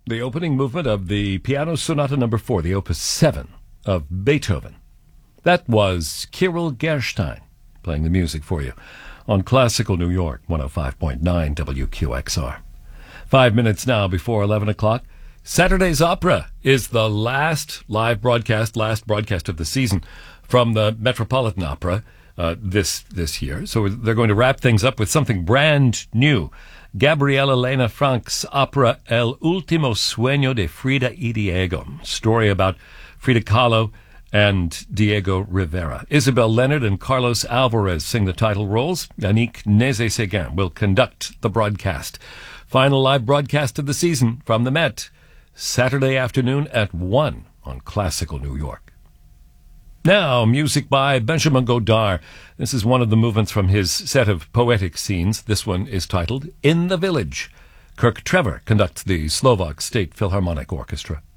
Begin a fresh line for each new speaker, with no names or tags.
the opening movement of the Piano Sonata No. 4, the Opus 7 of Beethoven. That was Kirill Gerstein playing the music for you on Classical New York, 105.9 WQXR. 5 minutes now before 11 o'clock. Saturday's Opera is the last broadcast of the season from the Metropolitan Opera this year. So they're going to wrap things up with something brand new. Gabriela Lena Frank's opera El Último Sueño de Frida y Diego, story about Frida Kahlo and Diego Rivera. Isabel Leonard and Carlos Alvarez sing the title roles. Yannick Nézet-Séguin will conduct the broadcast. Final live broadcast of the season from the Met, Saturday afternoon at 1 on Classical New York. Now, music by Benjamin Godard. This is one of the movements from his set of poetic scenes. This one is titled In the Village. Kirk Trevor conducts the Slovak State Philharmonic Orchestra.